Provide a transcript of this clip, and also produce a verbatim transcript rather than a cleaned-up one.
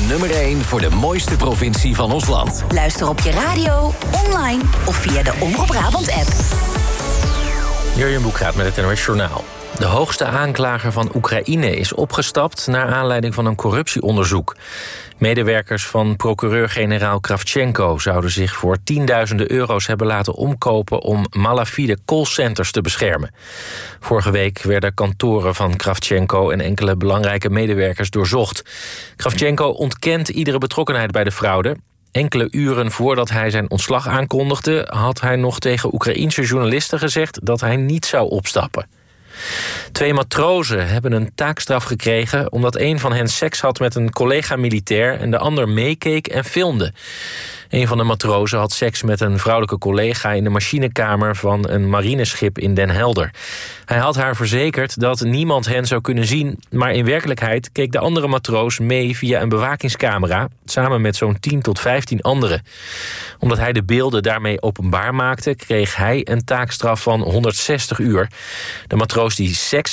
nummer één voor de mooiste provincie van ons land. Luister op je radio, online of via de Omroep Brabant-app. Jurjen Boekraat met het N O S Journaal. De hoogste aanklager van Oekraïne is opgestapt naar aanleiding van een corruptieonderzoek. Medewerkers van procureur-generaal Kravchenko zouden zich voor tienduizenden euro's hebben laten omkopen om malafide callcenters te beschermen. Vorige week werden kantoren van Kravchenko en enkele belangrijke medewerkers doorzocht. Kravchenko ontkent iedere betrokkenheid bij de fraude. Enkele uren voordat hij zijn ontslag aankondigde, had hij nog tegen Oekraïense journalisten gezegd dat hij niet zou opstappen. Twee matrozen hebben een taakstraf gekregen omdat een van hen seks had met een collega-militair en de ander meekeek en filmde. Een van de matrozen had seks met een vrouwelijke collega in de machinekamer van een marineschip in Den Helder. Hij had haar verzekerd dat niemand hen zou kunnen zien, maar in werkelijkheid keek de andere matroos mee via een bewakingscamera, samen met zo'n tien tot vijftien anderen. Omdat hij de beelden daarmee openbaar maakte, kreeg hij een taakstraf van honderdzestig uur. De matroos die seks